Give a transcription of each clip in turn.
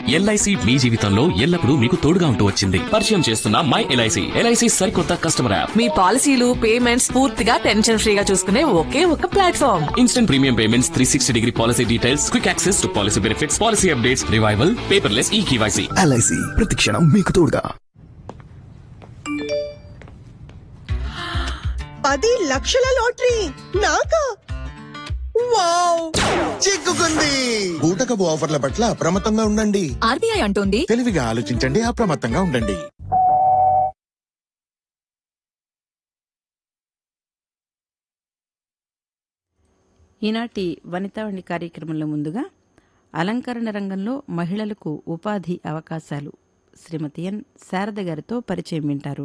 LIC మీ జీవితంలో ఎల్లప్పుడూ మీకు తోడుగా ఉంటూ వచ్చింది. పరిచయం చేస్తున్న మై ఎల్ఐసి. ఎల్ఐసి సరికొత్త కస్టమర్ యాప్. మీ పాలసీలు పేమెంట్స్ పూర్తిగా టెన్షన్ ఫ్రీగా చూసుకునే ఒకే ఒక platform. Instant premium payments, 360-degree policy details, quick access to policy benefits, policy updates, revival, paperless eKYC. LIC ప్రతి క్షణం మీకు తోడుగా. 10 లక్షల లాటరీ నాకా? వావ్, చిక్కుకుంది. బూటకపు ఆఫర్ల పట్ల అప్రమత్తంగా ఉండండి. ఆర్బీఐ అంటోంది తెలివిగా ఆలోచించండి, అప్రమత్తంగా ఉండండి. ఈనాటి వనితావాణి కార్యక్రమంలో ముందుగా అలంకరణ రంగంలో మహిళలకు ఉపాధి అవకాశాలు శ్రీమతి ఎన్ శారద గారితో పరిచయం వింటారు.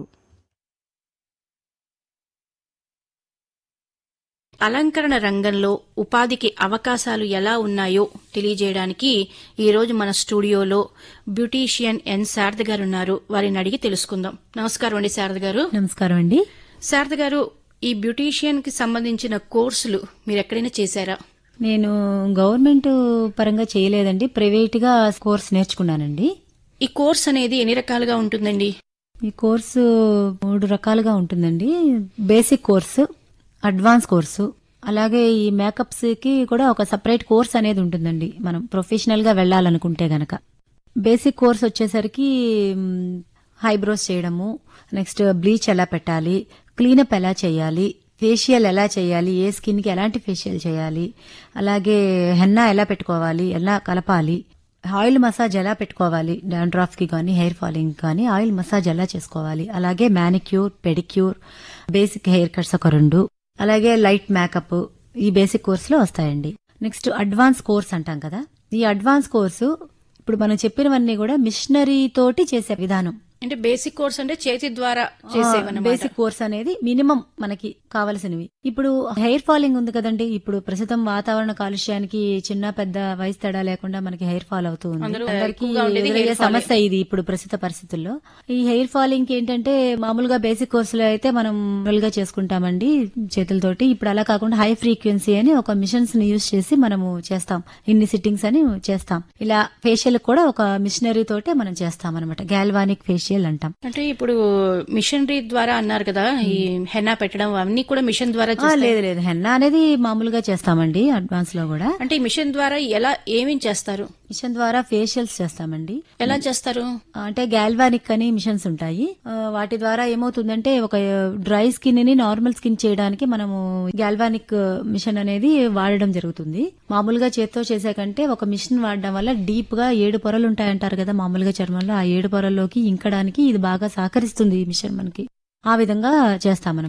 అలంకరణ రంగంలో ఉపాధికి అవకాశాలు ఎలా ఉన్నాయో తెలియజేయడానికి ఈరోజు మన స్టూడియోలో బ్యూటీషియన్ ఎన్ శారద గారు ఉన్నారు. వారిని అడిగి తెలుసుకుందాం. నమస్కారం అండి శారద గారు. నమస్కారం అండి. శారద గారు, ఈ బ్యూటీషియన్ కి సంబంధించిన కోర్సులు మీరు ఎక్కడైనా చేశారా? నేను గవర్నమెంట్ పరంగా చేయలేదండి, ప్రైవేట్ గా కోర్స్ నేర్చుకున్నానండి. ఈ కోర్స్ అనేది ఎన్ని రకాలుగా ఉంటుందండి? ఈ కోర్సు 3 రకాలుగా ఉంటుందండి. బేసిక్ కోర్సు, అడ్వాన్స్ కోర్సు, అలాగే ఈ మేకప్స్ కి కూడా ఒక సెపరేట్ కోర్స్ అనేది ఉంటుందండి మనం ప్రొఫెషనల్ గా వెళ్లాలనుకుంటే గనక. బేసిక్ కోర్స్ వచ్చేసరికి ఐబ్రోస్ చేయడము, నెక్స్ట్ బ్లీచ్ ఎలా పెట్టాలి, క్లీనప్ ఎలా చేయాలి, ఫేషియల్ ఎలా చేయాలి, ఏ స్కిన్ కి ఎలాంటి ఫేషియల్ చేయాలి, అలాగే హెన్నా ఎలా పెట్టుకోవాలి, ఎలా కలపాలి, ఆయిల్ మసాజ్ ఎలా పెట్టుకోవాలి, డాండ్రాఫ్ కి గానీ హెయిర్ ఫాలింగ్ కానీ ఆయిల్ మసాజ్ ఎలా చేసుకోవాలి, అలాగే manicure, pedicure, basic hair cuts ఒక 2, అలాగే లైట్ మేకప్, ఈ బేసిక్ కోర్సులో వస్తాయండి. నెక్స్ట్ అడ్వాన్స్ కోర్స్ అంటాం కదా. ఈ అడ్వాన్స్ కోర్సు ఇప్పుడు మనం చెప్పినవన్నీ కూడా మిషనరీ తోటి చేసే విధానం. అంటే బేసిక్ కోర్స్ అంటే చేతి ద్వారా చేసేవన్నమాట. బేసిక్ కోర్స్ అనేది మినిమం మనకి కావలసినవి. ఇప్పుడు హెయిర్ ఫాలింగ్ ఉంది కదండి, ఇప్పుడు ప్రస్తుతం వాతావరణ కాలుష్యానికి చిన్న పెద్ద వయసు తేడా లేకుండా మనకి హెయిర్ ఫాల్ అవుతూ ఉంది. అందరికీ ఎదురయ్యే సమస్య ఇది ఇప్పుడు ప్రస్తుత పరిస్థితుల్లో. ఈ హెయిర్ ఫాలింగ్ కి ఏంటంటే మామూలుగా బేసిక్ కోర్సులో అయితే మనం గా చేసుకుంటామండి చేతులతోటి. ఇప్పుడు అలా కాకుండా హై ఫ్రీక్వెన్సీ అని ఒక మిషన్స్ ని యూజ్ చేసి మనము చేస్తాం, ఇన్ని సిట్టింగ్స్ అని చేస్తాం. ఇలా ఫేషియల్ కూడా ఒక మిషనరీ తోటే మనం చేస్తాం అనమాట, గాల్వానిక్ ఫేషియల్ అంటాం. అంటే ఇప్పుడు మిషనరీ ద్వారా అన్నారు కదా, ఈ హెన్నా పెట్టడం అవన్నీ కూడా మిషన్ ద్వారా లేదు, హెన్నా అనేది మామూలుగా చేస్తామండి అడ్వాన్స్ లో కూడా. అంటే ఈ మిషన్ ద్వారా ఎలా ఏమేం చేస్తారు? మిషన్ ద్వారా ఫేషియల్స్ చేస్తామండి. ఎలా చేస్తారు? అంటే గాల్వానిక్ అని మిషన్స్ ఉంటాయి. వాటి ద్వారా ఏమవుతుందంటే ఒక డ్రై స్కిన్ ని నార్మల్ స్కిన్ చేయడానికి మనము గాల్వానిక్ మిషన్ అనేది వాడడం జరుగుతుంది. మామూలుగా చేత్తో చేసే కంటే ఒక మిషన్ వాడడం వల్ల డీప్ గా 7 పొరలు ఉంటాయంటారు కదా మామూలుగా చర్మంలో, ఆ 7 పొరల్లోకి ఇంకడానికి ఇది బాగా సహకరిస్తుంది ఈ మిషన్ మనకి. ఆ విధంగా చేస్తాం మనం.